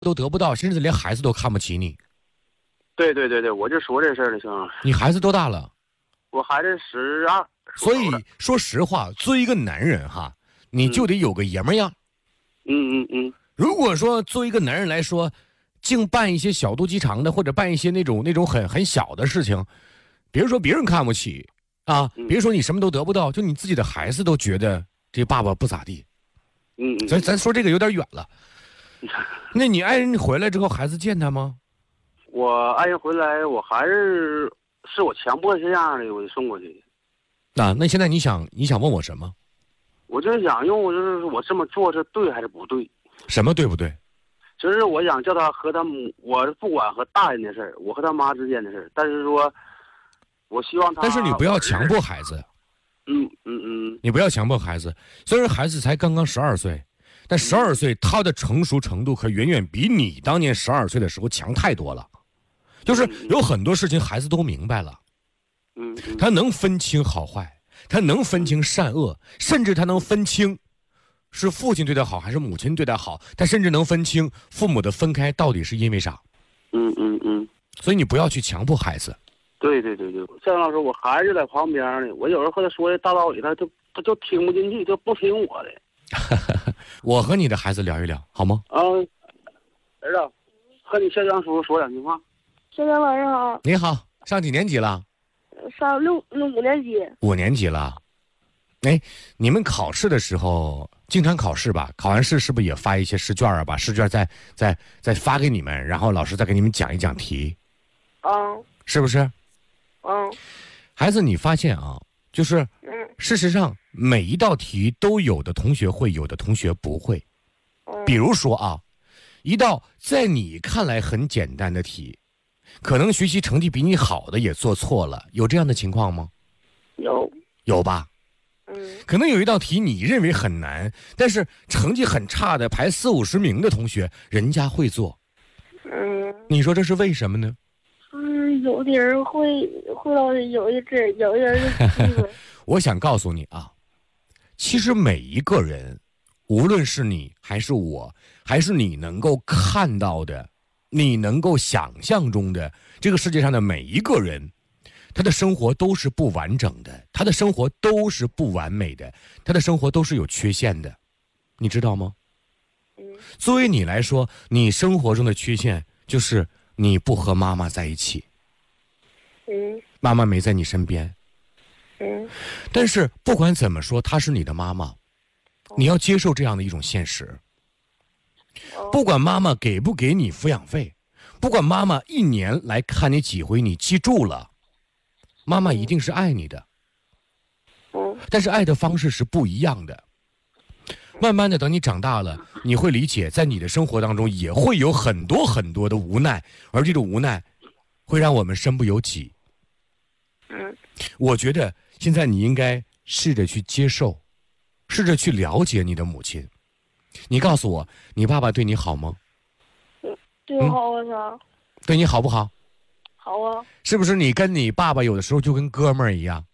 都得不到，甚至连孩子都看不起你。 对对对对，我就说这事儿呢，兄弟。 你孩子多大了？ 我孩子12。 所以说实话，作为一个男人哈，你就得有个爷们样。如果说作为一个男人来说，净办一些小肚鸡肠的，或者办一些那种很小的事情，别说别人看不起啊，别说你什么都得不到，就你自己的孩子都觉得这爸爸不咋地。咱说这个有点远了。那你爱人回来之后，孩子见他吗？ 我爱人回来，我还是我强迫这样的，我就送过去。 那现在你想问我什么？ 我就想用，就是我这么做是对还是不对？ 什么对不对？ 就是我想叫他和他母，我不管和大人的事儿，我和他妈之间的事儿，但是说，我希望他。 但是你不要强迫孩子。你不要强迫孩子。虽然孩子才刚刚12岁，但12岁他的成熟程度可远远比你当年12岁的时候强太多了。就是有很多事情孩子都明白了。他能分清好坏，他能分清善恶，甚至他能分清是父亲对他好还是母亲对他好，他甚至能分清父母的分开到底是因为啥。所以你不要去强迫孩子。 对对对对，向老师，我孩子在旁边呢，我有时候和他说的大道理，他就听不进去，就不听我的。 我和你的孩子聊一聊好吗？ 儿子，和你校长叔叔说两句话。 校长老师好。 你好，上几年级了？ 上5年级。 5年级了。哎，你们考试的时候经常考试吧？考完试是不是也发一些试卷啊？把试卷再发给你们，然后老师再给你们讲一讲题。是不是？孩子，你发现啊，就是事实上每一道题都有的同学会，有的同学不会。比如说啊，一道在你看来很简单的题，可能学习成绩比你好的也做错了，有这样的情况吗？有吧？可能有一道题你认为很难，但是成绩很差的排40、50名的同学，人家会做。你说这是为什么呢？ 有的人会到有一人就我想告诉你啊，其实每一个人，无论是你还是我，还是你能够看到的，你能够想象中的这个世界上的每一个人，他的生活都是不完整的，他的生活都是不完美的，他的生活都是有缺陷的，你知道吗？作为你来说，你生活中的缺陷就是你不和妈妈在一起。妈妈没在你身边。但是不管怎么说，她是你的妈妈，你要接受这样的一种现实。不管妈妈给不给你抚养费，不管妈妈1年来看你几回，你记住了，妈妈一定是爱你的。但是爱的方式是不一样的。慢慢的，等你长大了，你会理解，在你的生活当中也会有很多很多的无奈，而这种无奈会让我们身不由己。我觉得现在你应该试着去接受，试着去了解你的母亲。你告诉我，你爸爸对你好吗？ 对我好啊。 对你好不好？ 好啊。 是不是你跟你爸爸有的时候就跟哥们儿一样？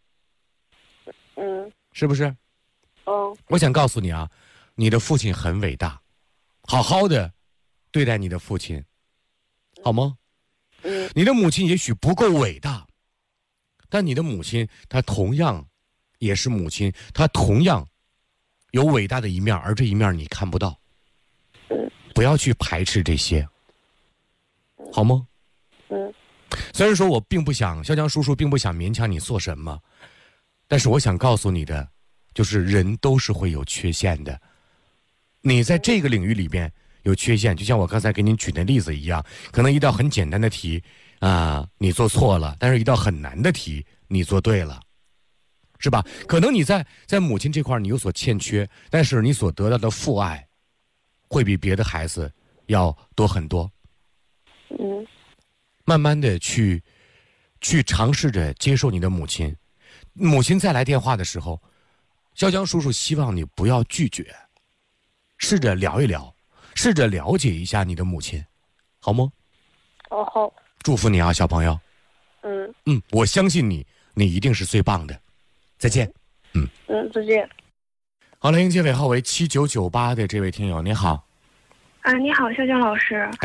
是不是？我想告诉你啊，你的父亲很伟大，好好的对待你的父亲，好吗？你的母亲也许不够伟大，但你的母亲她同样也是母亲，她同样有伟大的一面，而这一面你看不到。不要去排斥这些，好吗？虽然说我并不想，潇江叔叔并不想勉强你做什么，但是我想告诉你的就是人都是会有缺陷的。你在这个领域里边有缺陷，就像我刚才给你举的例子一样，可能一道很简单的题你做错了，但是一道很难的题你做对了，是吧？可能你在母亲这块你有所欠缺，但是你所得到的父爱会比别的孩子要多很多。慢慢的去尝试着接受你的母亲。母亲再来电话的时候，潇江叔叔希望你不要拒绝，试着聊一聊，试着了解一下你的母亲，好吗？ 好。 祝福你啊，小朋友。我相信你一定是最棒的。再见。 再见。 好了，迎接尾号为7998的这位听友，你好。 你好，肖江老师。